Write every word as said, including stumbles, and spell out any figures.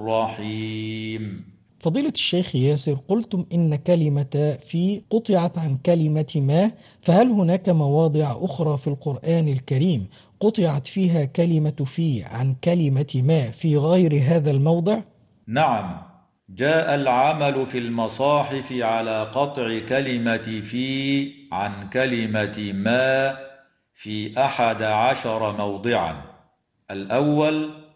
الرحيم. فضيلة الشيخ ياسر، قلتم إن كلمة في قطعت عن كلمة ما، فهل هناك مواضع أخرى في القرآن الكريم قطعت فيها كلمة في عن كلمة ما في غير هذا الموضع؟ نعم، جاء العمل في المصاحف على قطع كلمة في عن كلمة ما في أحد عشر موضعا. الأول